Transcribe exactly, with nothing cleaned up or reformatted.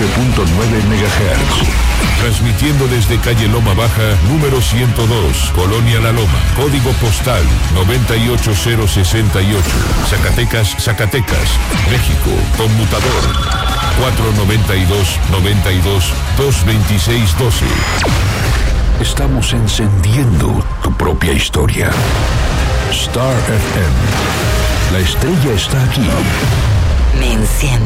punto nueve megahertz. Transmitiendo desde calle Loma Baja, número ciento dos, Colonia La Loma, código postal noventa y ocho mil sesenta y ocho, Zacatecas, Zacatecas, México, conmutador cuatro noventa y dos, noventa y dos, dos veintiséis doce. Estamos encendiendo tu propia historia. Star F M. La estrella está aquí. Me enciende.